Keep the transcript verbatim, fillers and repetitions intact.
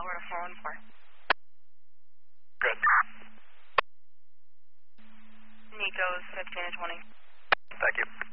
we're to four one four. Good. Nico's fifteen to twenty. Thank you.